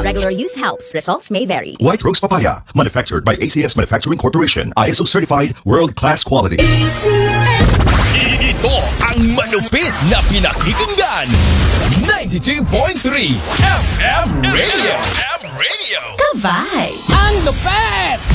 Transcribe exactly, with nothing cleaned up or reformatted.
Regular use helps. Results may vary. White Rose Papaya, manufactured by A C S Manufacturing Corporation, I S O certified, world-class quality. Ito ang malupit na pinakikinggan. ninety-two point three F M Radio. F M Radio. Kavay! Ang lupit!